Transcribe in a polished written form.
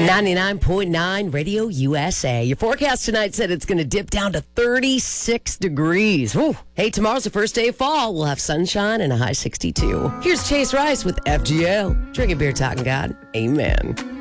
99.9 Radio USA. Your forecast tonight said it's going to dip down to 36 degrees. Woo. Hey, tomorrow's the first day of fall. We'll have sunshine and a high 62. Here's Chase Rice with FGL. Drinking beer, talking God. Amen.